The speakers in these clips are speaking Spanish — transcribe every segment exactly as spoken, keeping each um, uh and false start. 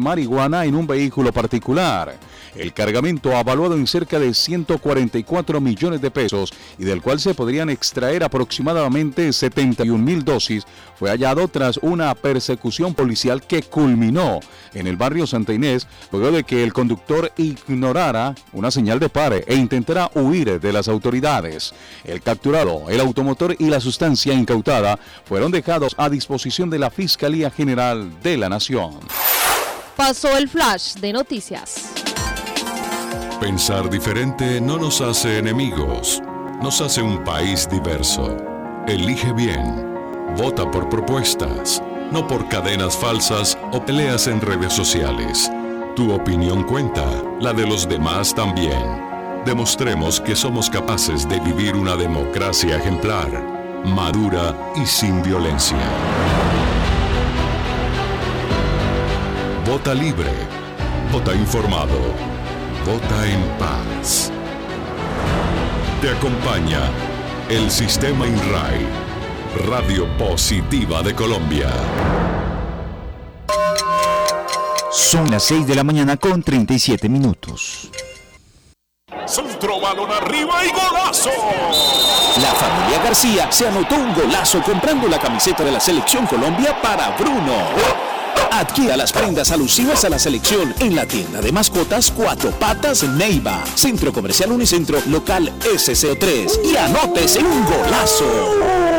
marihuana en un vehículo particular. El cargamento, avaluado en cerca de ciento cuarenta y cuatro millones de pesos y del cual se podrían extraer aproximadamente setenta y un mil dosis, fue hallado tras una persecución policial que culminó en el barrio Santa Inés, luego de que el conductor ignorara una señal de pare e intentara huir de las autoridades. El capturado, el automotor y la sustancia incautada fueron dejados a disposición de la Fiscalía General de la Nación. Pasó el flash de noticias. Pensar diferente no nos hace enemigos, nos hace un país diverso. Elige bien. Vota por propuestas, no por cadenas falsas o peleas en redes sociales. Tu opinión cuenta, la de los demás también. Demostremos que somos capaces de vivir una democracia ejemplar, madura y sin violencia. Vota libre, vota informado, vota en paz. Te acompaña el Sistema INRAI, Radio Positiva de Colombia. Son las seis de la mañana con treinta y siete minutos. Centro, balón arriba y golazo. La familia García se anotó un golazo comprando la camiseta de la Selección Colombia para Bruno. Adquiera las prendas alusivas a la selección en la tienda de mascotas Cuatro Patas Neiva, Centro Comercial Unicentro, local S C O tres, y anótese un golazo.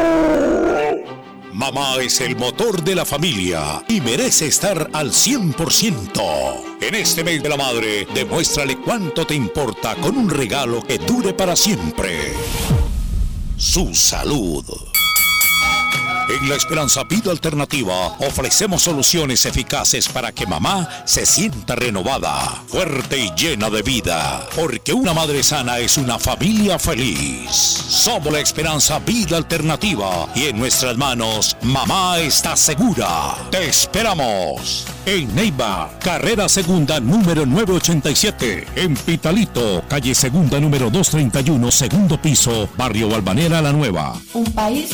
Mamá es el motor de la familia y merece estar al cien por ciento. En este mes de la madre, demuéstrale cuánto te importa con un regalo que dure para siempre. Su salud. En La Esperanza Vida Alternativa ofrecemos soluciones eficaces para que mamá se sienta renovada, fuerte y llena de vida. Porque una madre sana es una familia feliz. Somos La Esperanza Vida Alternativa y en nuestras manos mamá está segura. Te esperamos. En Neiva, carrera segunda número novecientos ochenta y siete. En Pitalito, calle segunda número doscientos treinta y uno, segundo piso, barrio Balvanera La Nueva. Un país